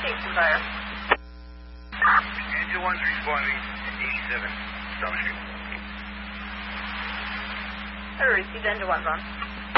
Kingston Fire. Engine 1's responding. 87. Stone Street. I received Engine 1's on.